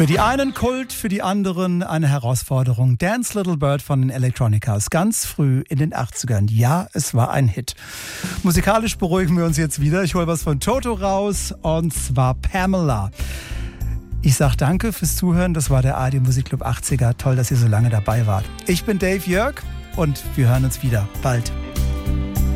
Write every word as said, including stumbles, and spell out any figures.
Für die einen Kult, für die anderen eine Herausforderung. Dance Little Bird von den Electronicas, ganz früh in den achtzigern. Ja, es war ein Hit. Musikalisch beruhigen wir uns jetzt wieder. Ich hole was von Toto raus, und zwar Pamela. Ich sage danke fürs Zuhören. Das war der A R D Musikclub achtziger. Toll, dass ihr so lange dabei wart. Ich bin Dave Jörg und wir hören uns wieder bald.